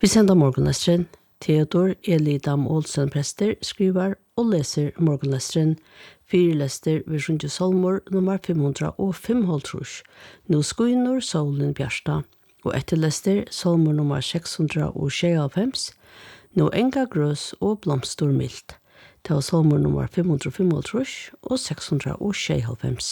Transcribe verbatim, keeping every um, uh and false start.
Vi sender morgenlesteren. Theodor Eli Dam Olsen prester skriver og leser morgenlesteren. Fyrlester ved Sjunde Solmor nummer fem hundre og fem. Nå skuiner solen bjørsta. Og etterlester Solmor nummer seks hundre og tjuefem. Nå enga grøs og blomstor mildt. Det var Solmor nummer fem hundre og fem og seks hundre og tjuefem.